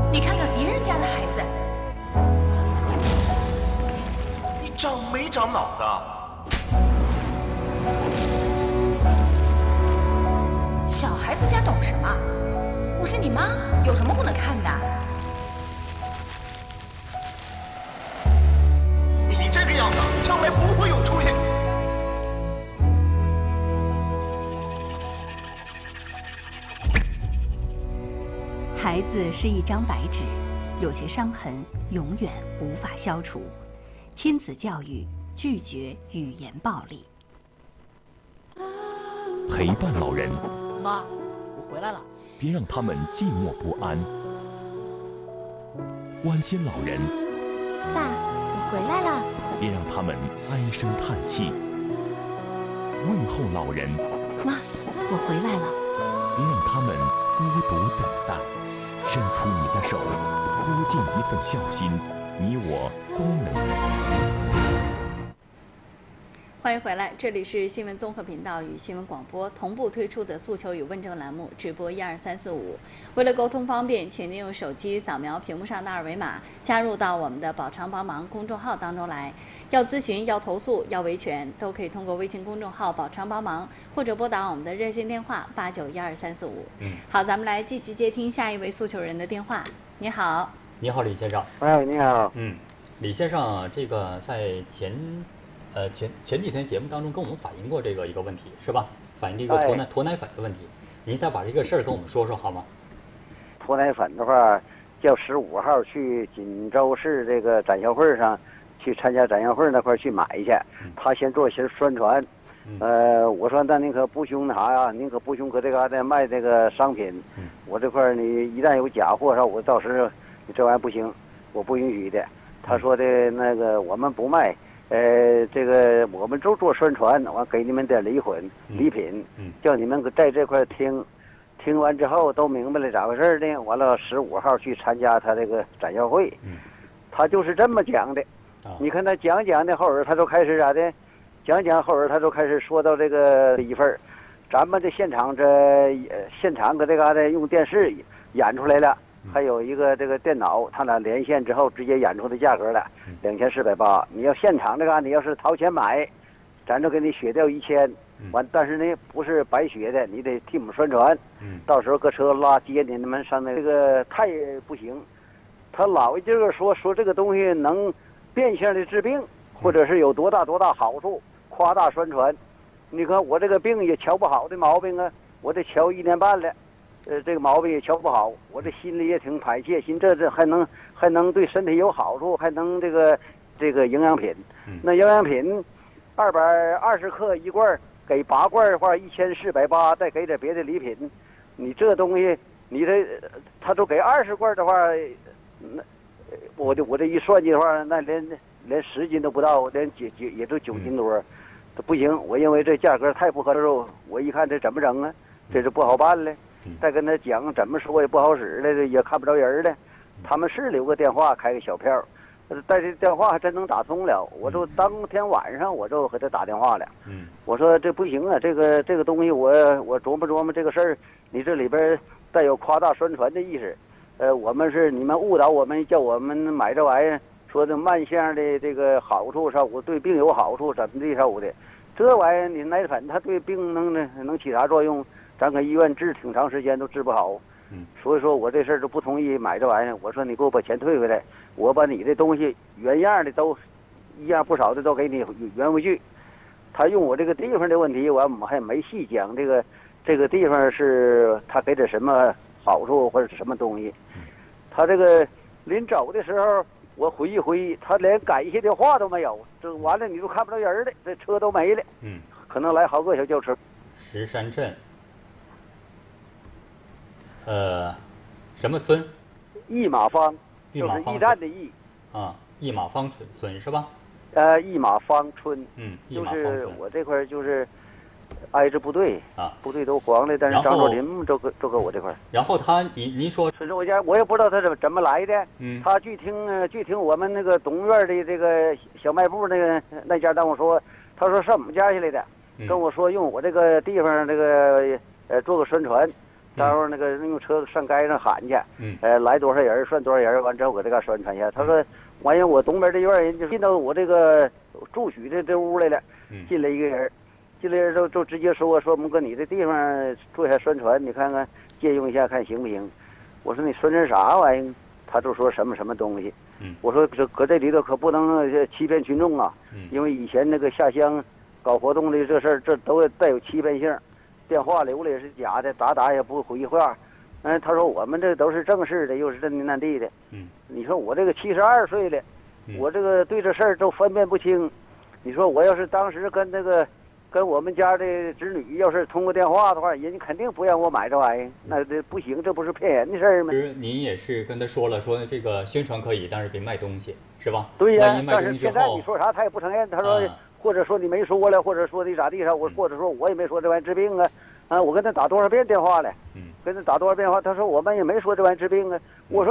你看看别人家的孩子， 你长没长脑子啊？ 小孩子家懂什么？我是你妈，有什么不能看的？ 你这个样子，将来不会有出息。 孩子是一张白纸，有些伤痕永远无法消除。亲子教育拒绝语言暴力。 陪伴老人， 妈，我回来了。 别让他们寂寞不安。关心老人， 爸，我回来了。 别让他们唉声叹气。问候老人， 妈，我回来了。 别让他们孤独等待。伸出你的手，多尽一份孝心，你我都能。 欢迎回来，这里是新闻综合频道与新闻广播同步推出的诉求与问政栏目，直播12345。为了沟通方便，请您用手机扫描屏幕上的二维码，加入到我们的“宝常帮忙”公众号当中来。要咨询、要投诉、要维权，都可以通过微信公众号“宝常帮忙”或者拨打我们的热线电话8912-345。好，咱们来继续接听下一位诉求人的电话。你好， 你好，李先生。 哎，你好。 李先生，这个在前几天节目当中跟我们反映过这个一个问题，是吧？反映这个脱奶粉的问题。您再把这个事儿跟我们说说好吗？ 脱奶粉的话，叫15号去锦州市这个展销会上去参加展销会那块去买去。他先做些宣传。我说那您可不凶那啥呀？您可不凶搁这嘎达卖这个商品。我这块你一旦有假货上，我到时候你这玩意儿不行，我不允许的。他说的那个我们不卖。这个我们都做宣传，完给你们点礼品，叫你们在这块听完之后都明白了咋回事呢？完了15号去参加他这个展销会，他就是这么讲的。你看他讲的后边他就开始咋的？讲后边他就开始说到这个一份咱们的现场搁这嘎达用电视演出来了。还有一个这个电脑，他俩连线之后直接演出的价格了，2480。你要现场这个，你要是掏钱买，咱就给你削掉1000。完，但是呢不是白削的，你得替我们宣传。到时候搁车拉接你们上那个太不行。他老一劲儿说这个东西能变相的治病，或者是有多大好处，夸大宣传。你看我这个病也瞧不好的毛病啊，我得瞧1年半了。这个毛病也瞧不好，我这心里也挺排泄，心这还能对身体有好处，还能这个营养品。那营养品220克一罐，给8罐的话1480，再给点别的礼品。你这东西，你这他都给20罐的话，那我这一算计的话，那连10斤都不到，连也就9斤多，不行。我认为这价格太不合适，我一看这怎么整啊？这是不好办了。再跟他讲怎么说也不好使了，也看不着人了。他们是留个电话开个小票，但这电话还真能打通了。我就当天晚上我就给他打电话了。我说这不行啊，这个东西我琢磨这个事儿，你这里边带有夸大宣传的意思。我们是你们误导我们，叫我们买这玩意儿，说这慢性的这个好处上，我对病有好处，怎么的上的。这玩意儿你奶粉它对病能起啥作用？咱搁医院治挺长时间都治不好，所以说我这事儿就不同意买这玩意儿。我说你给我把钱退回来，我把你的东西原样的都一样不少的都给你原回去。他用我这个地方的问题，我还没细讲这个地方是他给点什么好处或者是什么东西。他这个临走的时候，我回忆，他连感谢的话都没有。这完了你就看不着人了，这车都没了。可能来好个小轿车。 石山镇。什么村？ 一马坊， 就是驿站的驿。 一马坊村是吧？ 一马坊村。 一马坊村。 就是我这块就是挨着部队部队都黄了，但是张作霖都搁我这块。 然后您说村我家，我也不知道他怎么来的。他据听我们那个东院的这个小卖部那家跟我说，他说上我们家去来的，跟我说用我这个地方这个做个宣传。 到时候那个用车上街上喊去，来多少人算多少人，完之后搁这嘎宣传一下。他说，完人我东边这院人就进到我这个住许这屋来了，进来一个人，就直接说我们搁你这地方做一下宣传，你看看借用一下看行不行？我说你宣传啥玩意儿？他就说什么什么东西。我说搁这里头可不能欺骗群众啊，因为以前那个下乡搞活动的这事儿，这都带有欺骗性，电话留了也是假的，打也不回话。他说我们这都是正式的，又是这那地的。你说我这个72岁了，我这个对这事儿都分辨不清。你说我要是当时跟我们家的侄女要是通过电话的话，人家肯定不让我买这玩意儿，那这不行，这不是骗人的事儿吗？ 您也是跟他说了，说这个宣传可以，但是别卖东西，是吧？ 对呀、 但是现在你说啥他也不承认，他说、或者说你没说了，或者说的咋地啥，或者说我也没说这玩意治病啊，我跟他打多少遍电话了，跟他打多少遍电话，他说我们也没说这玩意治病啊，我说。